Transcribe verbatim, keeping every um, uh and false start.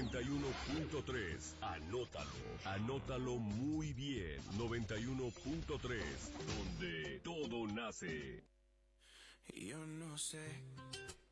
noventa y uno punto tres. Anótalo, anótalo muy bien. noventa y uno punto tres, donde todo nace. Yo no sé